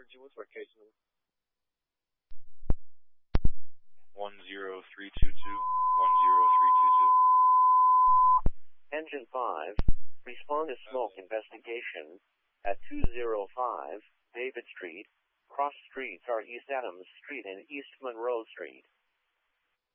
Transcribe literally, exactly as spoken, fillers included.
emergency. What's our case number? one zero three two two, one zero three two two. Engine five, respond to smoke okay. investigation at two oh five David Street. Cross streets are East Adams Street and East Monroe Street.